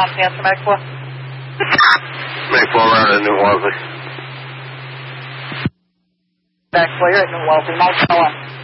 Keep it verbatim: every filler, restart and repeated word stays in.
Thompson, answer Mag four. Mag four around in New Wellesley. Mag four, you're at New Wellesley. Mag four.